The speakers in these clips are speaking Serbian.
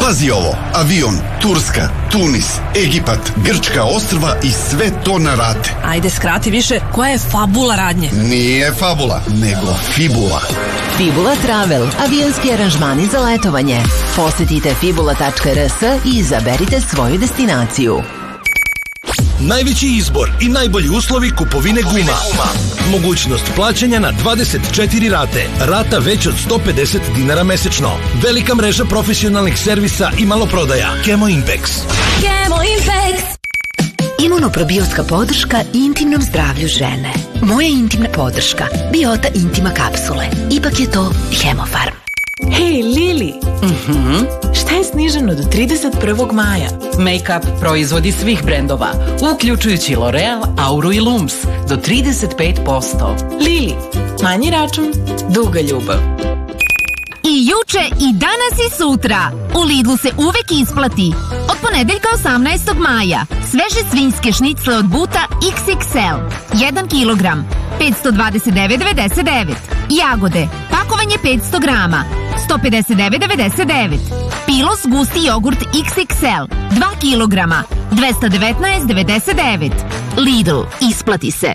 Pazi ovo, avion, Turska, Tunis, Egipat, Grčka ostrva i sve to na rate. Ajde, skrati više, koja je fabula radnje? Nije fabula, nego fibula. Fibula Travel, avionski aranžmani za letovanje. Posetite fibula.rs i izaberite svoju destinaciju. Najveći izbor i najbolji uslovi kupovine guma. Mogućnost plaćanja na 24 rate. Rata već od 150 dinara mesečno. Velika mreža profesionalnih servisa i maloprodaja. Kemo Impex. Kemo Impex. Imunoprobiotska podrška intimnom zdravlju žene. Moja intimna podrška. Biota Intima kapsule. Ipak je to Hemofarm. Hej, Lili! Šta je sniženo do 31. maja? Make-up proizvodi svih brendova, uključujući L'Oreal, Auru i Lums, do 35%. Lili, manji račun, duga ljubav. I juče, i danas i sutra. U Lidlu se uvek isplati. Od ponedeljka 18. maja. Sveže svinjske šnicle od Buta XXL. 1 kilogram. 529,99. Jagode. Pakovanje 500 grama. 159,99. Pilos gusti jogurt XXL. 2 kilograma. 219,99. Lidl. Isplati se.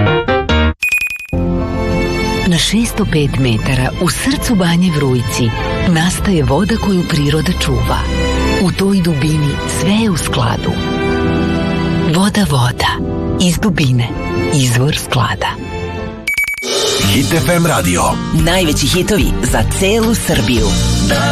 Na 605 metara u srcu Banje Vrujci nastaje voda koju priroda čuva. U toj dubini sve je u skladu. Voda, iz dubine, izvor sklada. Hit FM radio. Najveći hitovi za celu Srbiju.